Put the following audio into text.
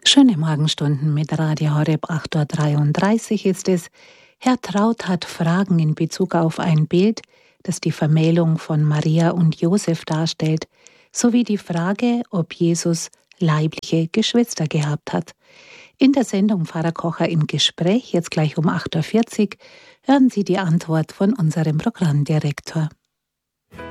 Schöne Morgenstunden mit Radio Horeb, 8:33 Uhr ist es. Herr Traut hat Fragen in Bezug auf ein Bild, das die Vermählung von Maria und Josef darstellt, sowie die Frage, ob Jesus leibliche Geschwister gehabt hat. In der Sendung Pfarrer Kocher im Gespräch, jetzt gleich um 8:40 Uhr, hören Sie die Antwort von unserem Programmdirektor.